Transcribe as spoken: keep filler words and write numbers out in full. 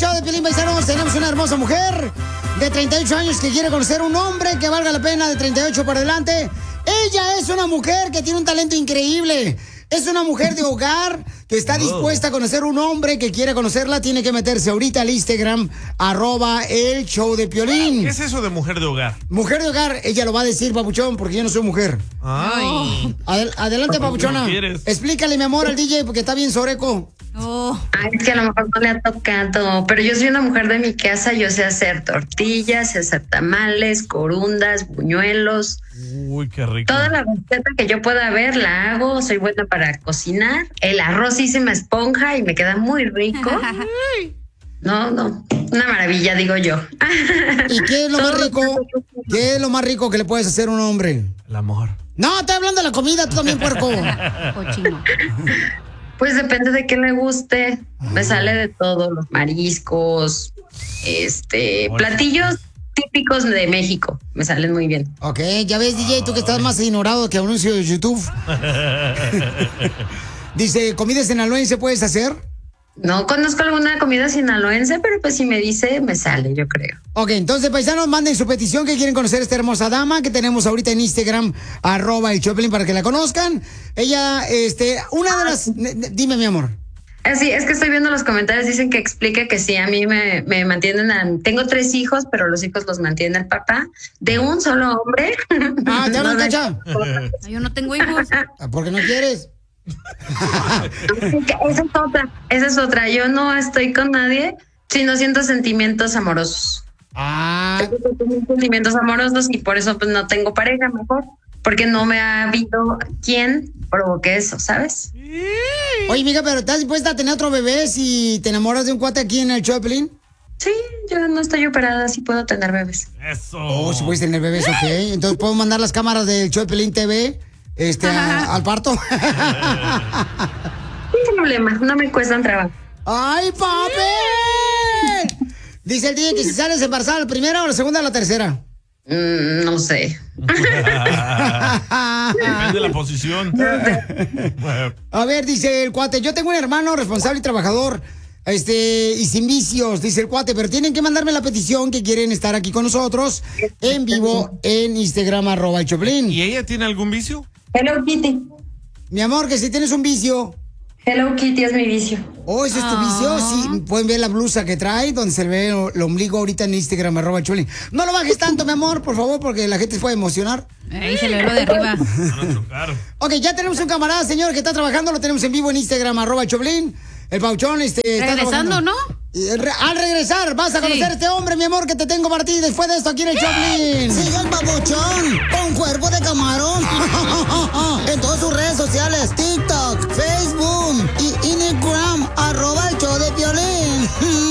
show de Piolín, paisanos. Tenemos una hermosa mujer de treinta y ocho años que quiere conocer un hombre que valga la pena de treinta y ocho para adelante. Ella es una mujer que tiene un talento increíble. Es una mujer de hogar que está dispuesta a conocer un hombre que quiere conocerla. Tiene que meterse ahorita al Instagram, arroba el show de Piolín. ¿Qué es eso de mujer de hogar? Mujer de hogar, ella lo va a decir, papuchón, porque yo no soy mujer. Ay. Adel- adelante, papuchona. ¿Por qué no quieres? Explícale, mi amor, al D J, porque está bien soreco. Oh. Ay, es que a lo mejor no le ha tocado, pero yo soy una mujer de mi casa, yo sé hacer tortillas, sé hacer tamales, corundas, buñuelos. Uy, qué rico. Toda la receta que yo pueda ver la hago, soy buena para cocinar. El arroz sí se me esponja y me queda muy rico. No, no, una maravilla, digo yo. ¿Y qué es lo más rico? ¿Qué es lo más rico que le puedes hacer a un hombre? El amor. No, estoy hablando de la comida, tú también, puerco. Cochino. Pues depende de qué le guste. Me sale de todo, los mariscos, este, platillos típicos de México. Me salen muy bien. Ok, ya ves, D J, tú que estás más ignorado que anuncio de YouTube. Dice, ¿comida sinaloense puedes hacer? No conozco alguna comida sinaloense, pero pues si me dice, me sale, yo creo. Ok, entonces, paisanos, manden su petición que quieren conocer a esta hermosa dama que tenemos ahorita en Instagram, arroba el Choplin, para que la conozcan. Ella, este, una de las... Dime, mi amor. Así es que estoy viendo los comentarios, dicen que explica que sí, a mí me, me mantienen, a, tengo tres hijos, pero los hijos los mantiene el papá, de un solo hombre. Ah, ¿te hablan, No, Cacha? Yo no tengo hijos. ¿Por qué no quieres? Esa es otra, esa es otra. Yo no estoy con nadie si no siento sentimientos amorosos. Ah. Tengo sentimientos amorosos y por eso pues no tengo pareja mejor, porque no me ha habido quien provoque eso, ¿sabes? Oye, mija, pero ¿estás dispuesta a tener otro bebé si te enamoras de un cuate aquí en el Choplin? Sí, yo no estoy operada, sí puedo tener bebés. Eso. Oh, si puedes tener bebés, ok. Entonces puedo mandar las cámaras del Choplin T V este, a- al parto. Sin problema, no me cuestan trabajo. ¡Ay, papi! Dice el D J que si sales embarazada la primera o la segunda o la tercera. Mm, no sé. Depende de la posición. A ver, dice el cuate, yo tengo un hermano responsable y trabajador, este, y sin vicios, dice el cuate, pero tienen que mandarme la petición que quieren estar aquí con nosotros en vivo en Instagram, arroba el Choplin. ¿Y ella tiene algún vicio? Hello Kitty. Mi amor, que si tienes un vicio. Hello Kitty es mi vicio. Oh, ¿ese es tu vicio? Sí, pueden ver la blusa que trae, donde se le ve el ombligo ahorita en Instagram, arroba el Choplin. No lo bajes tanto, mi amor, por favor, porque la gente se puede emocionar. Ahí se le ve lo de arriba. Ok, ya tenemos un camarada, señor, que está trabajando, lo tenemos en vivo en Instagram, arroba el Choplin. El Pauchón, este... está Regresando, trabajando. ¿no? Y re- Al regresar, vas a conocer a este hombre, mi amor, que te tengo para ti después de esto aquí en el Choplin. Sigue el Papuchón con cuerpo de camarón en todas sus redes sociales,